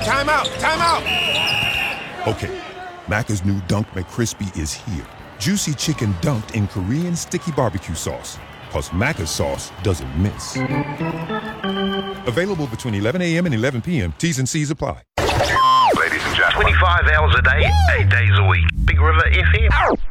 Time out! Time out! Okay, Macca's new Dunk McCrispy is here. Juicy chicken dunked in Korean sticky barbecue sauce. Plus Macca's sauce doesn't miss. Available between 11 a.m. and 11 p.m. T's and C's apply. Ladies and gentlemen, 25 hours a day, 8 days a week. Big River FM.